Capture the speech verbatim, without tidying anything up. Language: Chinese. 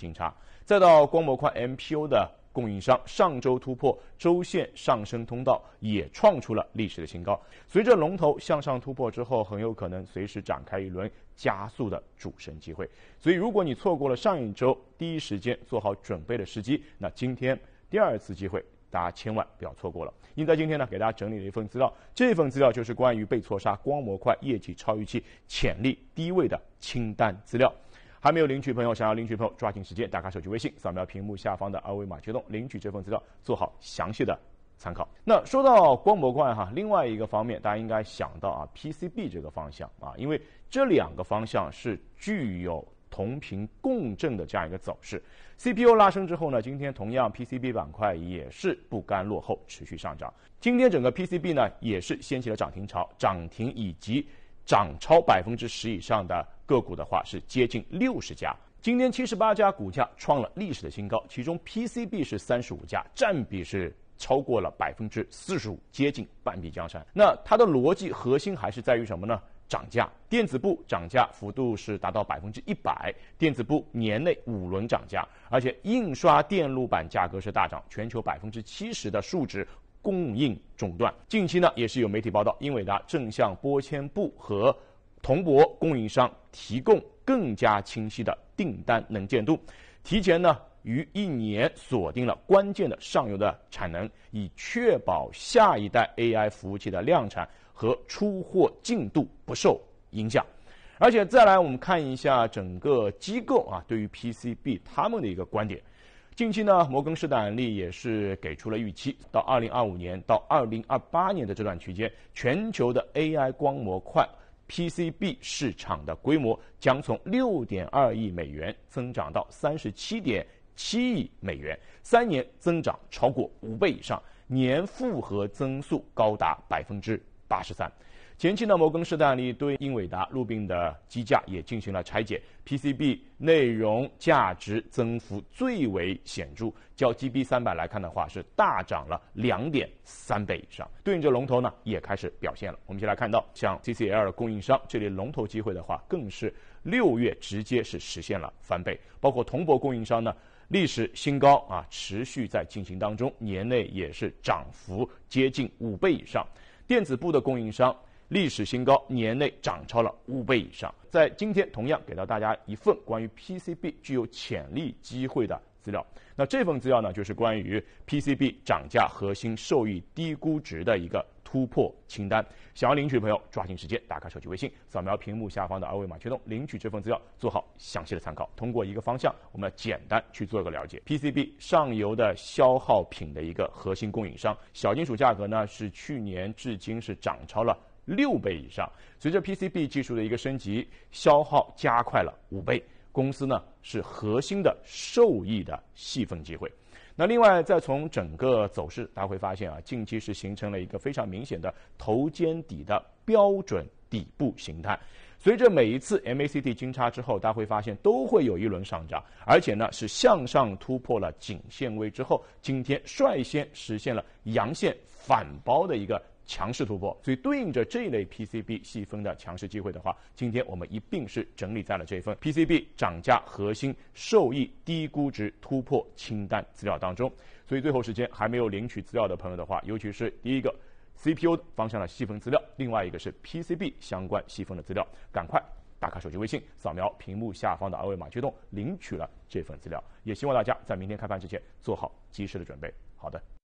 金叉，再到光模块 M P U 的供应商上周突破周线上升通道，也创出了历史的新高。随着龙头向上突破之后，很有可能随时展开一轮加速的主升机会。所以，如果你错过了上一周第一时间做好准备的时机，那今天第二次机会，大家千万不要错过了。因在今天呢，给大家整理了一份资料，这份资料就是关于被错杀光模块业绩超预期、潜力低位的清单资料。还没有领取朋友，想要领取朋友抓紧时间打开手机微信，扫描屏幕下方的二维码，驱动领取这份资料，做好详细的参考。那说到光模块哈，另外一个方面，大家应该想到啊 P C B 这个方向啊，因为这两个方向是具有同频共振的这样一个走势。C P U 拉升之后呢，今天同样 P C B 板块也是不甘落后，持续上涨。今天整个 P C B 呢也是掀起了涨停潮，涨停以及涨超百分之十以上的个股的话是接近六十家。今天七十八家股价创了历史的新高，其中 P C B 是三十五家，占比是超过了百分之四十五，接近半壁江山。那它的逻辑核心还是在于什么呢？涨价，电子部涨价幅度是达到百分之一百，电子部年内五轮涨价，而且印刷电路板价格是大涨，全球百分之七十的数值供应中断。近期呢，也是有媒体报道，英伟达正向玻纤布和铜箔供应商提供更加清晰的订单能见度，提前呢于一年锁定了关键的上游的产能，以确保下一代 A I 服务器的量产和出货进度不受影响。而且再来我们看一下整个机构啊对于 P C B 他们的一个观点。近期呢，摩根士丹利也是给出了预期，到二零二五年到二零二八年的这段区间，全球的 A I 光模块 P C B 市场的规模将从 六点二亿美元增长到 三十七点七亿美元，三年增长超过五倍以上，年复合增速高达百分之八十三。前期呢，摩根士丹利对英伟达、路病的机架也进行了拆解 ，P C B 内容价值增幅最为显著，较 G B 三百 来看的话是大涨了 两点三倍以上。对应着龙头呢也开始表现了，我们先来看到像 C C L 的供应商，这里龙头机会的话更是六月直接是实现了翻倍，包括铜箔供应商呢。历史新高啊，持续在进行当中，年内也是涨幅接近五倍以上。电子部的供应商历史新高，年内涨超了五倍以上。在今天同样给到大家一份关于 P C B 具有潜力机会的资料。那这份资料呢，就是关于 P C B 涨价核心受益低估值的一个突破清单。想要领取的朋友，抓紧时间打开手机微信，扫描屏幕下方的二维码，驱动领取这份资料，做好详细的参考。通过一个方向，我们要简单去做一个了解。P C B 上游的消耗品的一个核心供应商，小金属价格呢是去年至今是涨超了六倍以上。随着 P C B 技术的一个升级，消耗加快了五倍。公司呢是核心的受益的细分机会。那另外再从整个走势，大家会发现啊，近期是形成了一个非常明显的头肩底的标准底部形态。随着每一次 M A C D 金叉之后，大家会发现都会有一轮上涨，而且呢是向上突破了颈线位之后，今天率先实现了阳线反包的一个强势突破，所以对应着这一类 P C B 细分的强势机会的话，今天我们一并是整理在了这份 P C B 涨价核心受益低估值突破清单资料当中。所以最后时间还没有领取资料的朋友的话，尤其是第一个 C P U 方向的细分资料，另外一个是 P C B 相关细分的资料，赶快打开手机微信，扫描屏幕下方的二维码，驱动领取了这份资料。也希望大家在明天开盘之前做好及时的准备。好的。